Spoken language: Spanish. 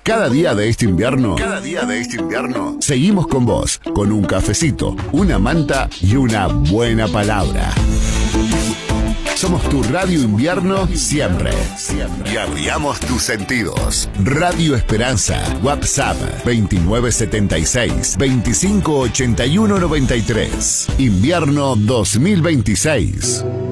Cada día de este invierno, seguimos con vos, con un cafecito, una manta y una buena palabra. Somos tu Radio Invierno siempre. Y abriamos tus sentidos. Radio Esperanza. WhatsApp 2976-258193. Invierno 2026.